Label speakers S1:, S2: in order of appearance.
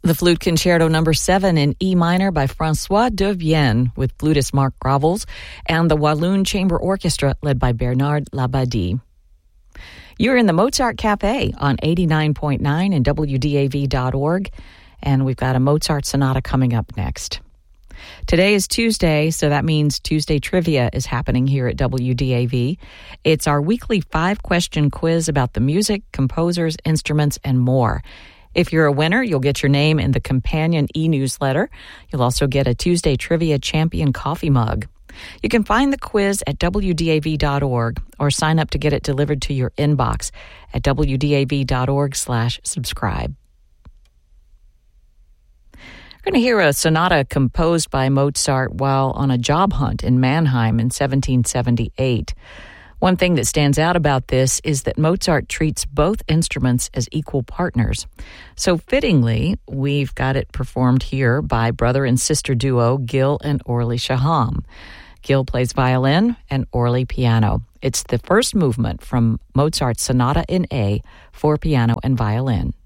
S1: The Flute Concerto Number 7 in E minor by François de Vienne with flutist Marc Gravels and the Walloon Chamber Orchestra led by Bernard Labadie. You're in the Mozart Cafe on 89.9 and WDAV.org, and we've got a Mozart sonata coming up next. Today is Tuesday, so that means Tuesday Trivia is happening here at WDAV. It's our weekly 5-question quiz about the music, composers, instruments, and more. If you're a winner, you'll get your name in the companion e-newsletter. You'll also get a Tuesday Trivia Champion coffee mug. You can find the quiz at WDAV.org or sign up to get it delivered to your inbox at WDAV.org/subscribe. We're going to hear a sonata composed by Mozart while on a job hunt in Mannheim in 1778. One thing that stands out about this is that Mozart treats both instruments as equal partners. So fittingly, we've got it performed here by brother and sister duo Gil and Orly Shaham. Gil plays violin and Orly piano. It's the first movement from Mozart's Sonata in A for piano and violin.